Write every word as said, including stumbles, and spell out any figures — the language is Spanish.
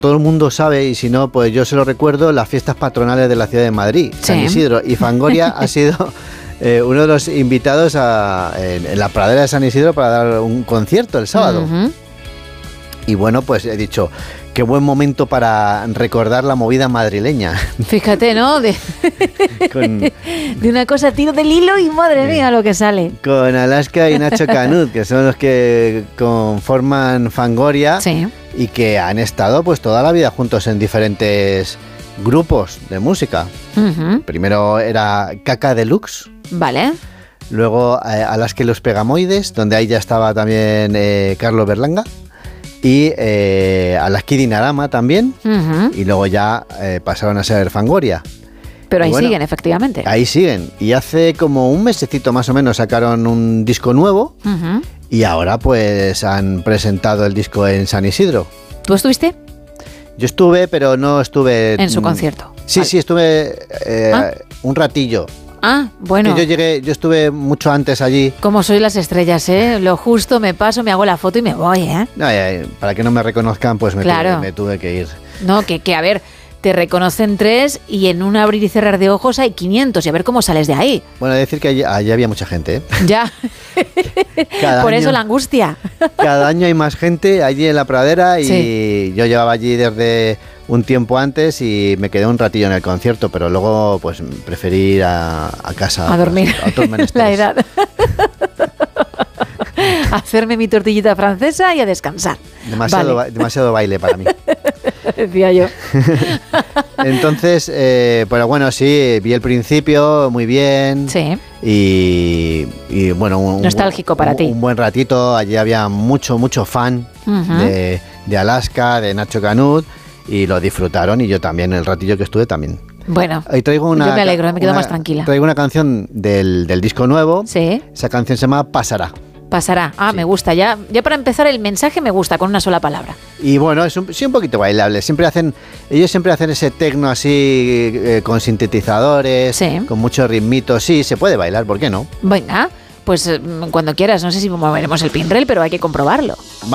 todo el mundo sabe, y si no, pues yo se lo recuerdo, las fiestas patronales de la ciudad de Madrid, Sí. San Isidro, y Fangoria ha sido eh, uno de los invitados a, en, en la pradera de San Isidro para dar un concierto el sábado. Uh-huh. Y bueno, pues he dicho, qué buen momento para recordar la movida madrileña. Fíjate, ¿no? De, con, de una cosa a tiro del hilo y madre mía lo que sale. con Alaska y Nacho Canut, que son los que conforman Fangoria. Sí. Y que han estado pues toda la vida juntos en diferentes grupos de música. Uh-huh. Primero era Caca Deluxe, Vale. luego eh, Alaska y los Pegamoides, donde ahí ya estaba también eh, Carlos Berlanga, y eh, Alaska y Dinarama también, Uh-huh. y luego ya eh, pasaron a ser Fangoria. Pero Y ahí bueno, siguen, efectivamente. Ahí siguen, y hace como un mesecito más o menos sacaron un disco nuevo, Uh-huh. y ahora pues han presentado el disco en San Isidro. ¿Tú estuviste? Yo estuve, pero no estuve... En su mm, concierto. Sí, Vale. sí, estuve eh, ¿Ah? un ratillo. Ah, bueno. Que yo llegué, yo estuve mucho antes allí. Como soy las estrellas, ¿eh? Lo justo, me paso, me hago la foto y me voy, ¿eh? Ay, ay, para que no me reconozcan, pues me, Claro. tuve, me tuve que ir. No, que, que a ver, te reconocen tres y en un abrir y cerrar de ojos hay quinientos y a ver cómo sales de ahí. Bueno, decir que allí, allí había mucha gente, ¿eh? Ya. Cada Por año- eso la angustia. Cada año hay más gente allí en la pradera y Sí. yo llevaba allí desde un tiempo antes y me quedé un ratillo en el concierto, pero luego pues preferí ir a, a casa. A dormir. A otros La menesteres. edad. Hacerme mi tortillita francesa y a descansar. Demasiado, Vale. ba- demasiado baile para mí. Decía yo. Entonces, eh, pero bueno, sí, vi el principio muy bien. Sí. Y, y, bueno, un, Nostálgico un- para un, ti. Un buen ratito. Allí había mucho, mucho fan Ujú. de, de Alaska, de Nacho Canut, y lo disfrutaron, y yo también, el ratillo que estuve también. Bueno, Hoy traigo una, yo me alegro, me quedo una- más tranquila. Traigo una canción del, del disco nuevo. Sí, Esa canción se llama Pasará. pasará. Ah, Sí. me gusta. Ya, ya para empezar el mensaje me gusta, con una sola palabra. Y bueno, es un, sí, un poquito bailable. Siempre hacen, ellos siempre hacen ese tecno así eh, con sintetizadores, Sí. con mucho ritmito. Sí, se puede bailar, ¿por qué no? Venga, pues eh, cuando quieras. No sé si moveremos el pinrel, pero hay que comprobarlo.